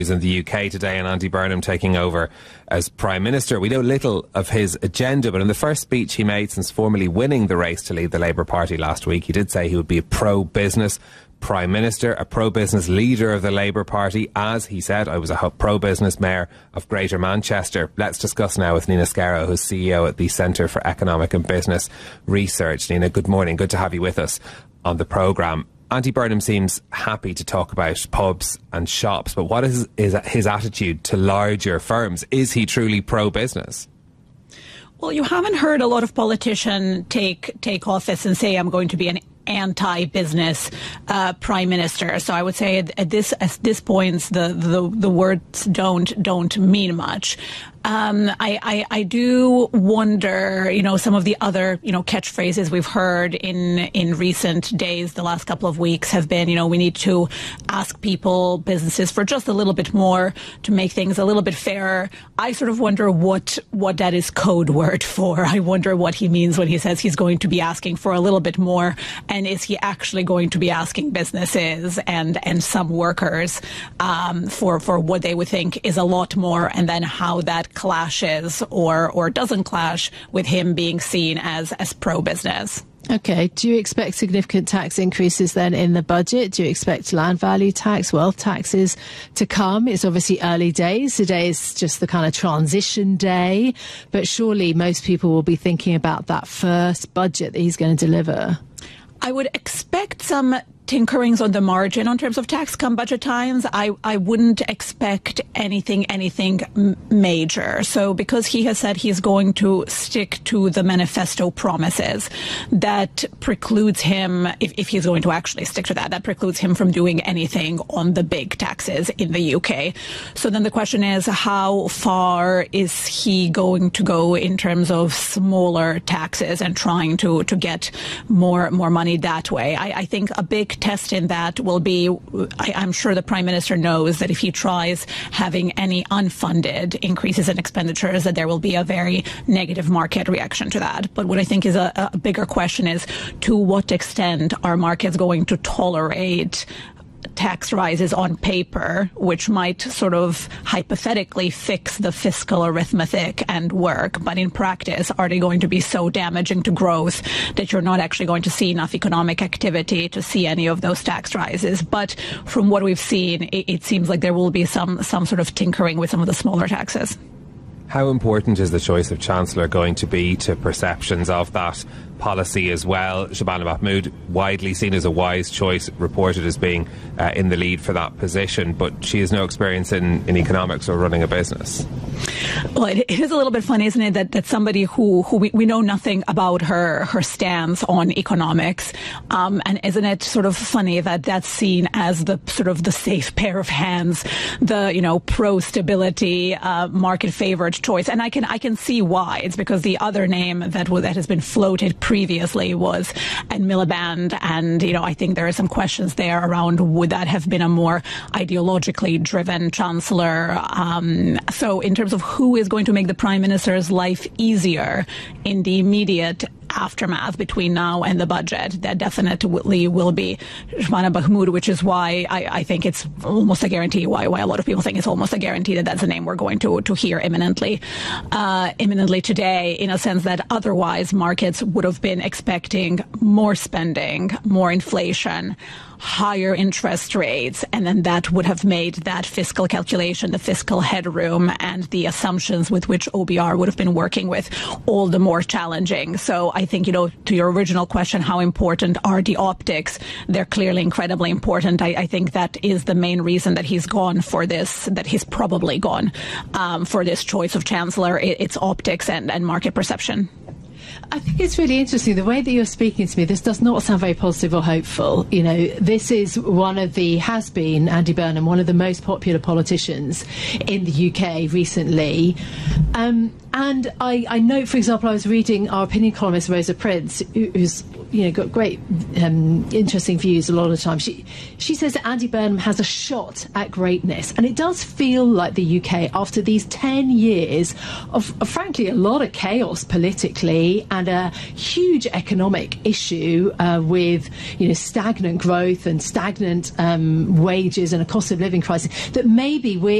in the UK today, and Andy Burnham taking over as Prime Minister. We know little of his agenda, but in the first speech he made since formally winning the race to lead the Labour Party last week, he did say he would be a pro-business Prime Minister, a pro-business leader of the Labour Party. As he said, I was a pro-business mayor of Greater Manchester. Let's discuss now with Nina Scarrow, who's CEO at the Centre for Economic and Business Research. Nina, good morning. Good to have you with us on the programme. Andy Burnham seems happy to talk about pubs and shops, but what is his attitude to larger firms? Is he truly pro-business? Well, you haven't heard a lot of politicians take office and say, I'm going to be an anti-business prime minister. So I would say at this point, the words don't mean much. I do wonder, some of the other, catchphrases we've heard in recent days, the last couple of weeks have been, we need to ask people, businesses for just a little bit more to make things a little bit fairer. I sort of wonder what that is code word for. I wonder what he means when he says he's going to be asking for a little bit more. And is he actually going to be asking businesses and some workers, for what they would think is a lot more, and then how that clashes or doesn't clash with him being seen as pro-business. Okay. Do you expect significant tax increases then in the budget? Do you expect land value tax, wealth taxes to come? It's obviously early days. Today is just the kind of transition day, but surely most people will be thinking about that first budget that he's going to deliver. I would expect some tinkerings on the margin in terms of tax come budget times. I wouldn't expect anything major. So because he has said he's going to stick to the manifesto promises, that precludes him, if he's going to actually stick to that precludes him from doing anything on the big taxes in the UK. So then the question is, how far is he going to go in terms of smaller taxes and trying to get more money that way? I think a big test in that will be, I'm sure the Prime Minister knows that if he tries having any unfunded increases in expenditures, that there will be a very negative market reaction to that. But what I think is a bigger question is, to what extent are markets going to tolerate tax rises on paper, which might sort of hypothetically fix the fiscal arithmetic and work, but in practice, are they going to be so damaging to growth that you're not actually going to see enough economic activity to see any of those tax rises? But from what we've seen, it seems like there will be some sort of tinkering with some of the smaller taxes. How important is the choice of Chancellor going to be to perceptions of that policy as well? Shabana Mahmood, widely seen as a wise choice, reported as being in the lead for that position, but she has no experience in economics or running a business. Well, it is a little bit funny, isn't it, that somebody who we know nothing about her stance on economics, and isn't it sort of funny that that's seen as the sort of the safe pair of hands, the pro-stability, market-favoured choice, and I can see why. It's because the other name that has been floated previously was Ed Miliband, and I think there are some questions there around would that have been a more ideologically driven chancellor. So in terms of who is going to make the Prime Minister's life easier in the immediate aftermath between now and the budget, that definitely will be Shabana Mahmood, which is why I think it's almost a guarantee, why a lot of people think it's almost a guarantee that that's the name we're going to hear imminently today, in a sense that otherwise markets would have been expecting more spending, more inflation, higher interest rates, and then that would have made that fiscal calculation, the fiscal headroom, and the assumptions with which OBR would have been working with all the more challenging. So I think, to your original question, how important are the optics? They're clearly incredibly important. I think that is the main reason that he's gone for this, that he's probably gone for this choice of chancellor. It's optics and market perception. I think it's really interesting the way that you're speaking to me. This does not sound very positive or hopeful. This is has been Andy Burnham, one of the most popular politicians in the UK recently. And I note, for example, I was reading our opinion columnist Rosa Prince, who's got great, interesting views a lot of the time. She says that Andy Burnham has a shot at greatness, and it does feel like the UK, after these 10 years of frankly a lot of chaos politically, economy and a huge economic issue with stagnant growth and stagnant wages and a cost of living crisis, that maybe